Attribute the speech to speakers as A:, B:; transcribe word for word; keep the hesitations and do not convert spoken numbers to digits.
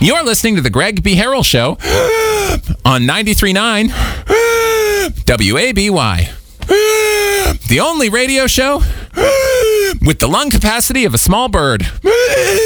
A: You're listening to The Greg B. Harrell Show on ninety-three point nine W A B Y. The only radio show with the lung capacity of a small bird.